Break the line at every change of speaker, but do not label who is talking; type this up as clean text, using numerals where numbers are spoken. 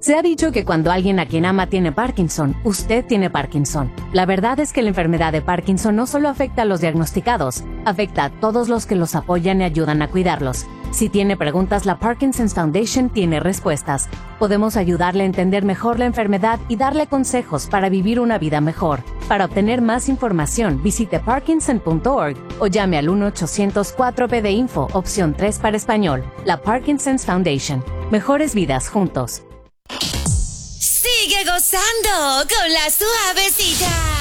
Se ha dicho que cuando alguien a quien ama tiene Parkinson, usted tiene Parkinson. La verdad es que la enfermedad de Parkinson no solo afecta a los diagnosticados, afecta a todos los que los apoyan y ayudan a cuidarlos. Si tiene preguntas, la Parkinson's Foundation tiene respuestas. Podemos ayudarle a entender mejor la enfermedad y darle consejos para vivir una vida mejor. Para obtener más información, visite parkinson.org o llame al 1-800-4PD-INFO, opción 3 para español. La Parkinson's Foundation. Mejores vidas juntos.
Sigue gozando con la suavecita.